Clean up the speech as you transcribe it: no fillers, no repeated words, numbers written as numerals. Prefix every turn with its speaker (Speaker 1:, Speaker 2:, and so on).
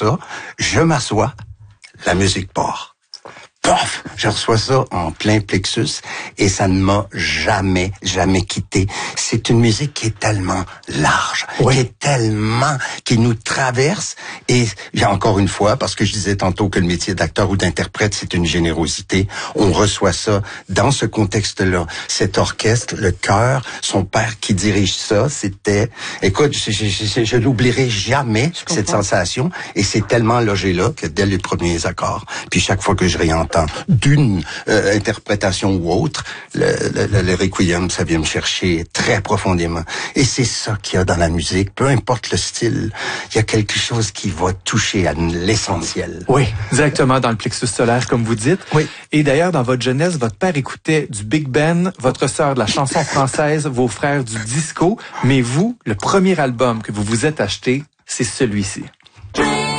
Speaker 1: ça, je m'assois, la musique part. Pof! Je reçois ça en plein plexus et ça ne m'a jamais quitté. C'est une musique qui est tellement large, qui nous traverse. Et encore une fois, parce que je disais tantôt que le métier d'acteur ou d'interprète, c'est une générosité, on reçoit ça dans ce contexte-là. Cet orchestre, le chœur, son père qui dirige ça, c'était... Écoute, je l'oublierai jamais, cette sensation. Et c'est tellement logé là que dès les premiers accords, puis chaque fois que je réentends d'une interprétation ou autre, le requiem, ça vient me chercher très profondément. Et c'est ça qu'il y a dans la musique, peu importe le style, il y a quelque chose qui va toucher à l'essentiel.
Speaker 2: Oui, directement dans le plexus solaire, comme vous dites.
Speaker 1: Oui.
Speaker 2: Et d'ailleurs, dans votre jeunesse, votre père écoutait du Big Ben, votre sœur de la chanson française, vos frères du disco, mais vous, le premier album que vous vous êtes acheté, c'est celui-ci.